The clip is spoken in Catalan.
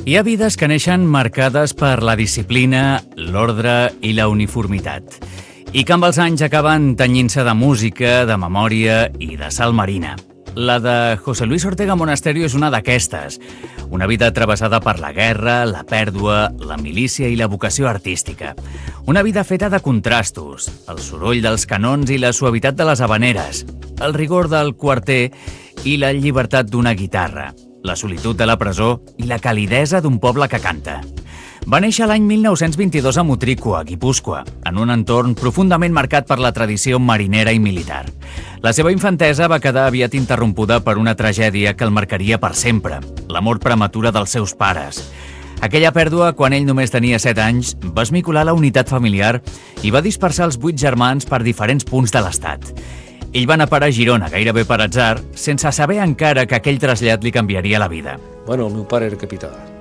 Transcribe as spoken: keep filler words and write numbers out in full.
Hi ha vides que neixen marcades per la disciplina, l'ordre i la uniformitat, i que amb els anys acaben tenyint-se de música, de memòria i de sal marina. La de José Luis Ortega Monasterio és una d'aquestes, una vida travessada per la guerra, la pèrdua, la milícia i la vocació artística. Una vida feta de contrastos, el soroll dels canons i la suavitat de les havaneres, el rigor del quarter i la llibertat d'una guitarra, la solitud de la presó i la calidesa d'un poble que canta. Va néixer l'any mil nou-cents vint-i-dos a Motrico, a Guipúscoa, en un entorn profundament marcat per la tradició marinera i militar. La seva infantesa va quedar aviat interrompuda per una tragèdia que el marcaria per sempre, la mort prematura dels seus pares. Aquella pèrdua, quan ell només tenia set anys, va esmicolar la unitat familiar i va dispersar els vuit germans per diferents punts de l'estat. Ell va anar a parar a Girona, gairebé per atzar, sense saber encara que aquell trasllat li canviaria la vida. Bueno, el meu pare era capità.